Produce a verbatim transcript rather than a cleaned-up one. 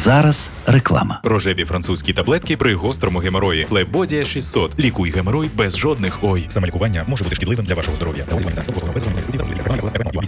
зараз реклама. Рожеві французькі таблетки при гострому геморої. Флебодія шістсот. Лікуй геморой без жодних ой. Саме лікування може бути шкідливим для вашого здоров'я.